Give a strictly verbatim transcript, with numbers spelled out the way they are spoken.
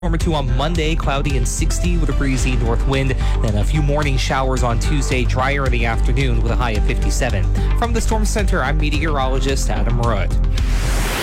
Number two on Monday, cloudy and sixty with a breezy north wind. Then a few morning showers on Tuesday, drier in the afternoon with a high of fifty-seven. From the Storm Center, I'm meteorologist Adam Root.